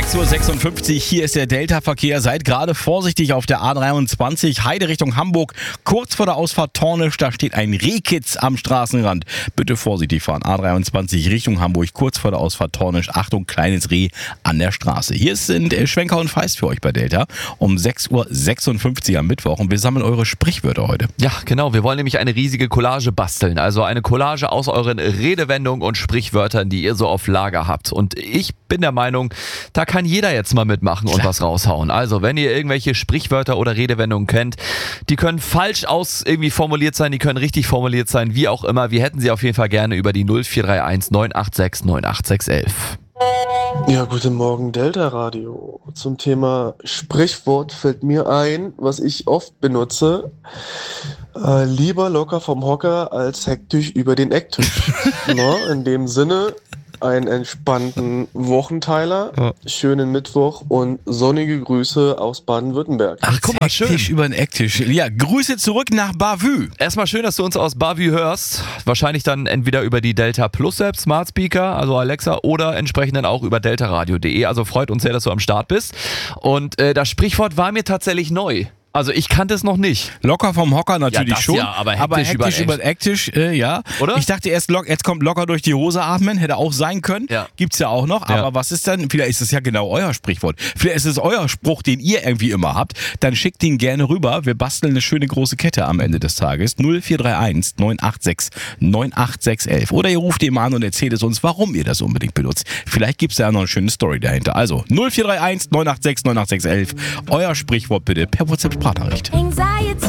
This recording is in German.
6:56 Uhr, hier ist der Delta-Verkehr. Seid gerade vorsichtig auf der A23, Heide Richtung Hamburg. Kurz vor der Ausfahrt Tornisch, da steht ein Rehkitz am Straßenrand. Bitte vorsichtig fahren. A23 Richtung Hamburg, kurz vor der Ausfahrt Tornisch. Achtung, kleines Reh an der Straße. Hier sind Schwenker und Feist für euch bei Delta um 6:56 Uhr am Mittwoch. Und wir sammeln eure Sprichwörter heute. Ja, genau. Wir wollen nämlich eine riesige Collage basteln. Also eine Collage aus euren Redewendungen und Sprichwörtern, die ihr so auf Lager habt. Und ich bin der Meinung, da kann jeder jetzt mal mitmachen und was raushauen. Also, wenn ihr irgendwelche Sprichwörter oder Redewendungen kennt, die können falsch irgendwie formuliert sein, die können richtig formuliert sein, wie auch immer. Wir hätten sie auf jeden Fall gerne über die 0431 986 98611. Ja, guten Morgen, Delta Radio. Zum Thema Sprichwort fällt mir ein, was ich oft benutze. Lieber locker vom Hocker als hektisch über den Ecktisch. Na, in dem Sinne, einen entspannten Wochenteiler, schönen Mittwoch und sonnige Grüße aus Baden-Württemberg. Ach, guck mal, schön. Über den Ecktisch. Ja, Grüße zurück nach Bavü. Erstmal schön, dass du uns aus Bavü hörst. Wahrscheinlich dann entweder über die Delta Plus App, Smart Speaker, also Alexa, oder entsprechend dann auch über deltaradio.de. Also freut uns sehr, dass du am Start bist. Und das Sprichwort war mir tatsächlich neu. Also ich kannte es noch nicht. Locker vom Hocker natürlich ja, das schon, ja, aber hektisch über den Ecktisch, ja. Oder? Ich dachte erst, jetzt kommt locker durch die Hose atmen, hätte auch sein können. Ja. Gibt's ja auch noch, aber was ist dann, vielleicht ist es ja genau euer Sprichwort. Vielleicht ist es euer Spruch, den ihr irgendwie immer habt. Dann schickt ihn gerne rüber. Wir basteln eine schöne große Kette am Ende des Tages. 0431 986 98611. Oder ihr ruft eben an und erzählt es uns, warum ihr das unbedingt benutzt. Vielleicht gibt's da noch eine schöne Story dahinter. Also 0431 986 98611. Euer Sprichwort bitte per WhatsApp-Sprachnachricht.